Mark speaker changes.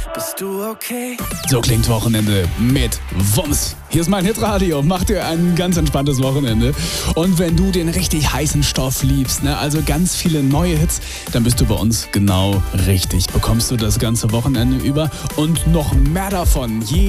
Speaker 1: Bist du okay?
Speaker 2: So klingt Wochenende mit Wumms. Hier ist mein Hitradio. Mach dir ein ganz entspanntes Wochenende. Und wenn du den richtig heißen Stoff liebst, ne, also ganz viele neue Hits, dann bist du bei uns genau richtig. Bekommst du das ganze Wochenende über und noch mehr davon.